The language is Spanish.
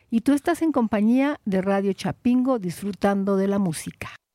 y tú estás en compañía de Radio Chapingo disfrutando de la música.